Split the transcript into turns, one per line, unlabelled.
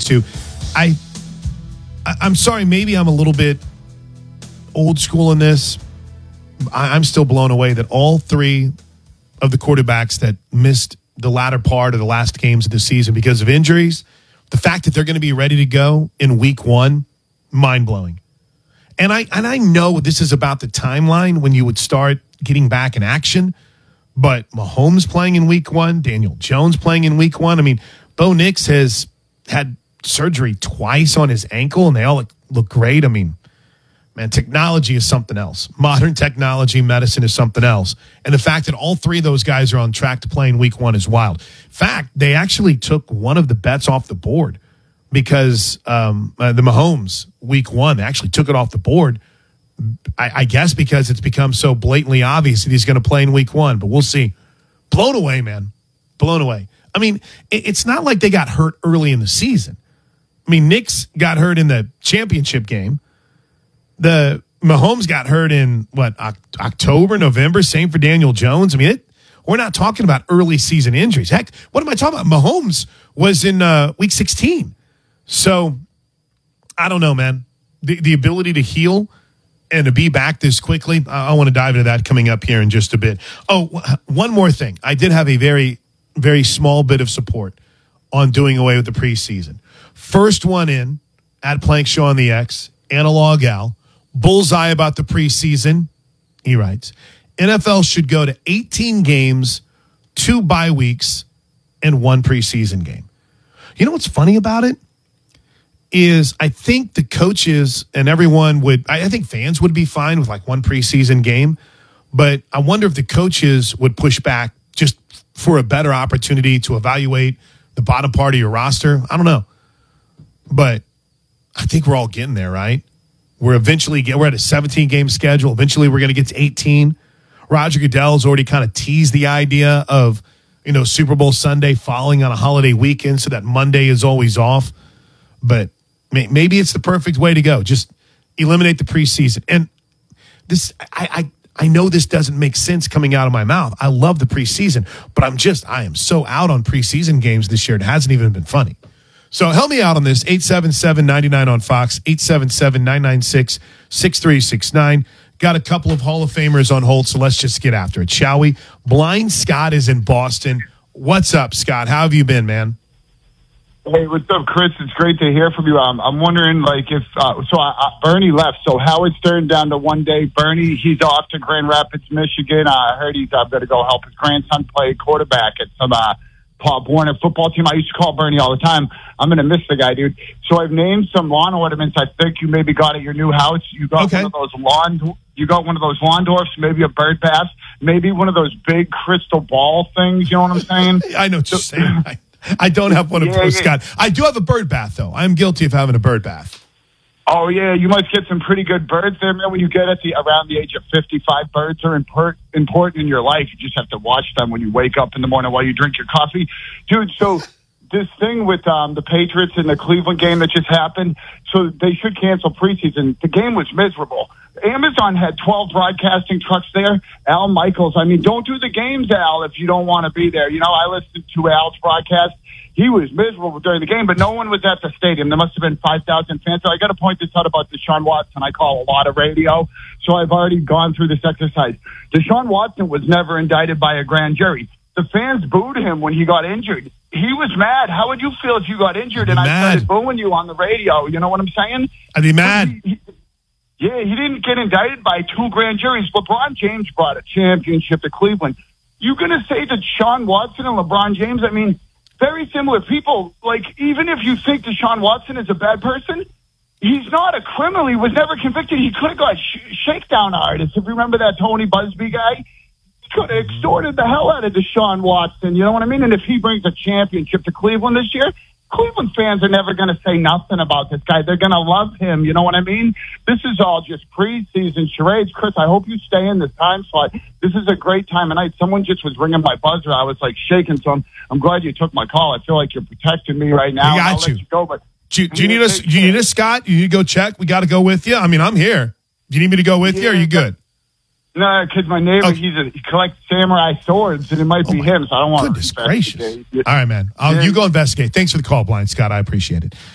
too. I'm sorry, maybe I'm a little bit old school in this. I'm still blown away that all three of the quarterbacks that missed the latter part of the last games of the season because of injuries, the fact that they're going to be ready to go in week one, mind-blowing. And I know this is about the timeline when you would start getting back in action, but Mahomes playing in week one, Daniel Jones playing in week one. I mean, Bo Nix has had surgery twice on his ankle, and they all look great. I mean, man, technology is something else. Modern technology, medicine is something else. And the fact that all three of those guys are on track to play in week one is wild. In fact, they actually took one of the bets off the board because the Mahomes week one, they actually took it off the board. I guess because it's become so blatantly obvious that he's going to play in week one, but we'll see. Blown away, man. Blown away. I mean, it's not like they got hurt early in the season. I mean, Nix got hurt in the championship game. The Mahomes got hurt in, October, November? Same for Daniel Jones. I mean, we're not talking about early season injuries. Heck, what am I talking about? Mahomes was in week 16. So, I don't know, man. The ability to heal and to be back this quickly, I want to dive into that coming up here in just a bit. Oh, one more thing. I did have a very, very small bit of support on doing away with the preseason. First one in at Plank Show on the X, Analog Al. Bullseye about the preseason. He writes, NFL should go to 18 games, 2 bye weeks, and 1 preseason game. You know what's funny about it? Is I think the coaches and everyone I think fans would be fine with like 1 preseason game, but I wonder if the coaches would push back just for a better opportunity to evaluate the bottom part of your roster. I don't know. But I think we're all getting there, right? We're at a 17-game schedule. Eventually, we're going to get to 18. Roger Goodell's already kind of teased the idea of, Super Bowl Sunday falling on a holiday weekend so that Monday is always off. But maybe it's the perfect way to go. Just eliminate the preseason. And this, I know this doesn't make sense coming out of my mouth. I love the preseason, but I am so out on preseason games this year. It hasn't even been funny. So help me out on this, 877-99 on Fox, 877-996-6369. Got a couple of Hall of Famers on hold, so let's just get after it, shall we? Blind Scott is in Boston. What's up, Scott? How have you been, man?
Hey, what's up, Chris? It's great to hear from you. I'm wondering, if Bernie left, so Howard Stern down to one day. Bernie, he's off to Grand Rapids, Michigan. I heard he's going to go help his grandson play quarterback at some Pop Warner football team. I used to call Bernie all the time. I'm going to miss the guy, dude. So I've named some lawn ornaments I think you maybe got at your new house. You got one of those Lawndorfs, maybe a bird bath, maybe one of those big crystal ball things. You know what I'm saying?
I know what you're saying. I don't have one of those, Scott. I do have a bird bath, though. I'm guilty of having a bird bath.
Oh, yeah, you must get some pretty good birds there, man. When you get around the age of 55, birds are important in your life. You just have to watch them when you wake up in the morning while you drink your coffee. Dude, so this thing with the Patriots in the Cleveland game that just happened, so they should cancel preseason. The game was miserable. Amazon had 12 broadcasting trucks there. Al Michaels, don't do the games, Al, if you don't want to be there. I listened to Al's broadcast. He was miserable during the game, but no one was at the stadium. There must have been 5,000 fans. So I got to point this out about Deshaun Watson. I call a lot of radio, so I've already gone through this exercise. Deshaun Watson was never indicted by a grand jury. The fans booed him when he got injured. He was mad. How would you feel if you got injured and I started booing you on the radio? You know what I'm saying?
I'd be mad.
He didn't get indicted by 2 grand juries. LeBron James brought a championship to Cleveland. You going to say that Deshaun Watson and LeBron James, very similar people. Even if you think Deshaun Watson is a bad person, he's not a criminal. He was never convicted. He could have got shakedown artists. If you remember that Tony Busby guy, he could have extorted the hell out of Deshaun Watson. You know what I mean? And if he brings a championship to Cleveland this year, Cleveland fans are never going to say nothing about this guy. They're going to love him. You know what I mean? This is all just preseason charades. Chris, I hope you stay in this time slot. This is a great time of night. Someone just was ringing my buzzer. I was shaking. So I'm glad you took my call. I feel like you're protecting me right now.
I'll let you go. But do you need us? Do you need us, Scott? You need to go check? We got to go with you. I'm here. Do you need me to go with you? Or are you good?
No, because my neighbor, he collects samurai swords, and it might be him, so I don't want to.
Goodness gracious. All right, man. You go investigate. Thanks for the call, Blind Scott. I appreciate it.